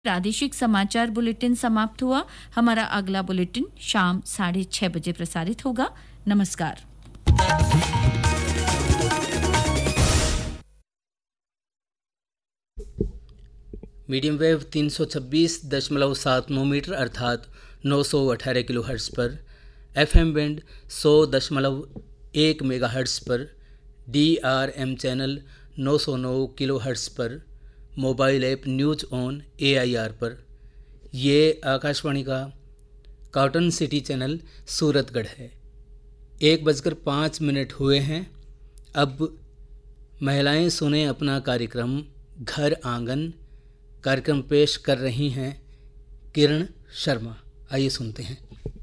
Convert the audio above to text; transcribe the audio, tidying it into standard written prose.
प्रादेशिक समाचार बुलेटिन समाप्त हुआ। हमारा अगला बुलेटिन शाम 6:30 बजे प्रसारित होगा। नमस्कार। मीडियम वेव 326.79 मीटर अर्थात 918 किलो हर्ट्स पर, एफएम बैंड 100.1 मेगा हर्ट्स पर, DRM चैनल 909 किलो हर्ट्स पर, mobile app news on AIR पर। ये आकाशवाणी का कॉटन सिटी चैनल सूरतगढ़ है। 1:05 हुए हैं। अब महिलाएं सुने अपना कार्यक्रम घर आंगन। कार्यक्रम पेश कर रही हैं किरण शर्मा। आइए सुनते हैं।